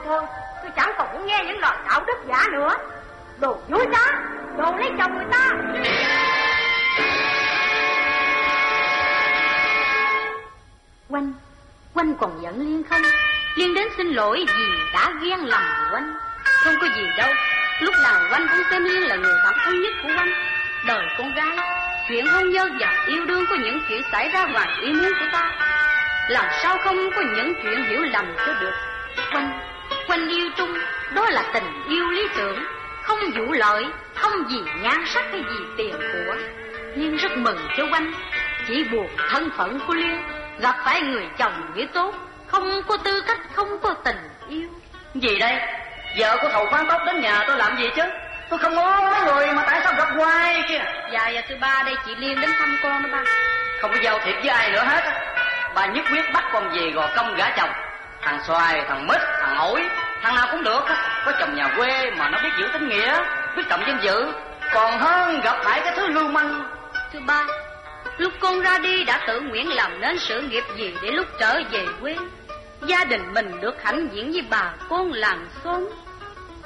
thôi, tôi chẳng còn muốn nghe những lời đạo đức giả nữa. Đồ dối trá, đồ lấy chồng người ta. Oanh còn giận Liên không? Liên đến xin lỗi vì đã ghen lầm Oanh. Không có gì đâu, lúc nào Oanh cũng xem Liên là người bạn thân nhất của Oanh. Đời con gái, chuyện hôn nhân và yêu đương có những chuyện xảy ra ngoài ý muốn của ta, làm sao không có những chuyện hiểu lầm cho được. Oanh yêu Trung, đó là tình yêu lý tưởng, không vụ lợi, không vì nhan sắc hay vì tiền của. Liên rất mừng cho Oanh, chỉ buồn thân phận của Liên gặp phải người chồng như tốt, không có tư cách, không có tình yêu. Gì đây? Vợ của thầu khoan tóc đến nhà tôi làm gì chứ? Tôi không ngó mấy người mà tại sao gặp hoài kia? Dạ thứ ba đây chị Liên đến thăm con đó ba. Không có giao thiệp với ai nữa hết. Bà nhất quyết bắt con về gò công gả chồng. Thằng Xoài, thằng Mít, thằng Ổi, thằng nào cũng được. Có chồng nhà quê mà nó biết giữ tính nghĩa, biết trọng danh dự, còn hơn gặp phải cái thứ lưu manh. Thứ ba, lúc con ra đi đã tự nguyện làm nên sự nghiệp gì để lúc trở về quê gia đình mình được hãnh diện với bà con làng xóm.